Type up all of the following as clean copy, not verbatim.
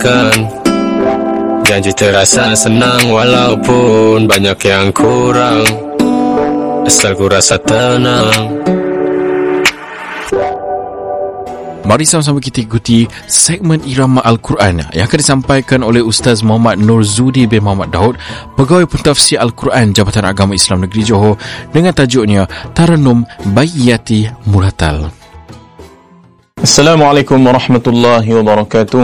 laksanakan. Janji terasa senang walaupun banyak yang kurang, asal ku rasa tenang. Mari sama-sama kita ikuti segmen Irama Al-Quran yang akan disampaikan oleh Ustaz Muhammad Nur Zudi bin Muhammad Daud, Pegawai Pentafsir Al-Quran Jabatan Agama Islam Negeri Johor, dengan tajuknya Taranum Bayyati Muratal. Assalamualaikum warahmatullahi wabarakatuh.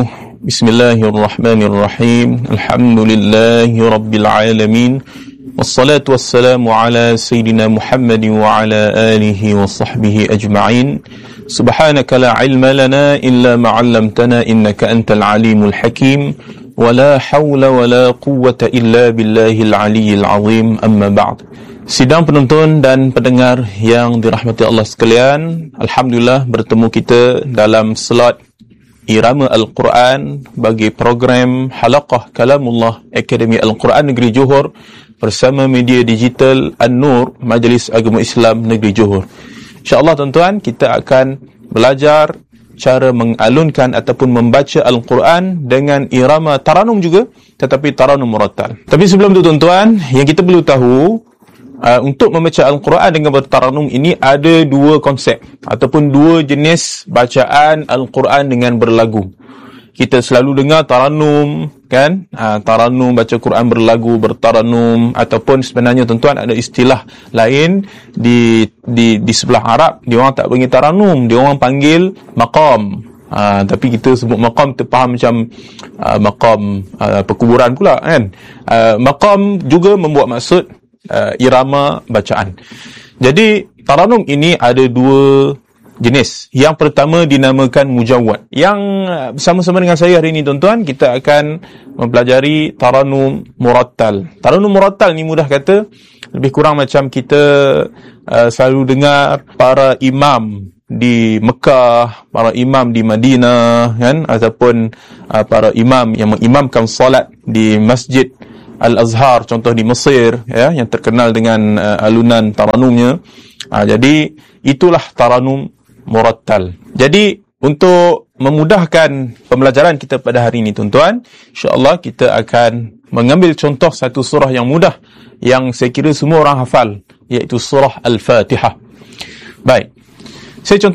Bismillahirrahmanirrahim. Alhamdulillahi rabbil alamin. Wassalatu wassalamu ala Sayyidina Muhammadin wa ala alihi wa sahbihi ajma'in. Subhanaka la ilma lana illa ma'allamtana innaka antal alimul hakim. Wa la hawla wa la quwwata illa billahil aliyyil azim. Amma ba'd. Sidang penonton dan pendengar yang dirahmati Allah sekalian, alhamdulillah bertemu kita dalam slot Irama Al-Quran bagi program Halaqah Kalamullah Akademi Al-Quran Negeri Johor bersama media digital An-Nur Majlis Agama Islam Negeri Johor. InsyaAllah tuan-tuan, kita akan belajar cara mengalunkan ataupun membaca Al-Quran dengan irama taranum juga, tetapi taranum muratal. Tapi sebelum itu tuan-tuan, yang kita perlu tahu, untuk membaca Al-Quran dengan bertaranum ini ada dua konsep ataupun dua jenis bacaan Al-Quran dengan berlagu. Kita selalu dengar taranum, kan? Taranum, baca Quran berlagu, bertaranum, ataupun sebenarnya tuan-tuan ada istilah lain di sebelah Arab, dia orang tak panggil taranum, dia orang panggil maqam. Tapi kita sebut maqam, terfaham macam maqam perkuburan pula, kan? Maqam juga membuat maksud irama bacaan. Jadi taranum ini ada dua jenis. Yang pertama dinamakan mujawwad. Yang bersama-sama dengan saya hari ini tuan-tuan, kita akan mempelajari taranum murattal. Taranum murattal ni mudah kata, lebih kurang macam kita selalu dengar para imam di Mekah, para imam di Madinah, kan, ataupun para imam yang mengimamkan solat di Masjid Al-Azhar, contoh di Mesir, ya, yang terkenal dengan alunan taranumnya. Jadi itulah taranum murattal. Jadi untuk memudahkan pembelajaran kita pada hari ini tuan-tuan, insya-Allah kita akan mengambil contoh satu surah yang mudah yang saya kira semua orang hafal, iaitu surah Al-Fatihah. Baik, saya contoh